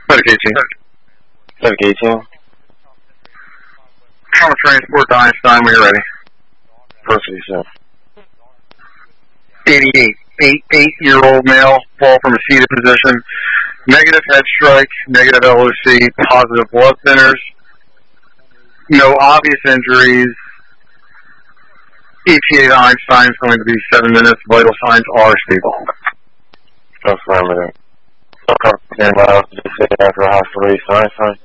18. 18. Trauma transport to Einstein when you're ready. Proceed, sir. 88. 8-year-old male, fall from a seated position. Negative head strike, negative LOC, positive blood thinners. No obvious injuries. ETA to Einstein is going to be 7 minutes. Vital signs are stable. Affirmative. Okay. And just say after hospital release to Einstein.